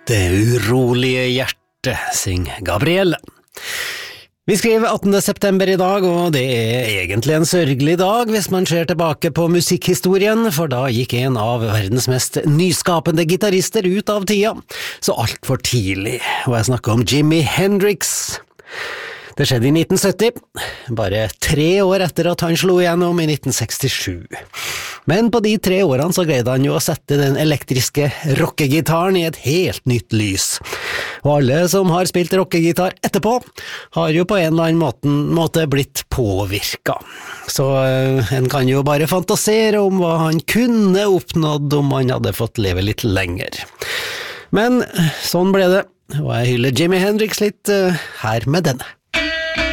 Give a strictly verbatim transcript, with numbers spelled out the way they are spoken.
Det urolige hjerte, synger Gabrielle. Vi skriver attende september i dag, og det er egentlig en sørgelig dag hvis man ser tilbake på musikkhistorien, for da gikk en av verdens mest nyskapende gitarister ut av tida, så alt for tidlig, og jeg snakker om Jimi Hendrix. Det skjedde i nitten sytti, bare tre år etter at han slo igjennom i nitten sekstisju. Men på de tre årene så greide han jo å sette den elektriske rockegitaren i et helt nytt lys. Og alle som har spilt rockegitar etterpå, har jo på en eller annen måte, måte blitt påvirket. Så uh, en kan jo bare fantasere om hva han kunne oppnådd om han hadde fått leve litt lenger. Men sånn ble det, og jeg hyller Jimi Hendrix litt uh, her med denne.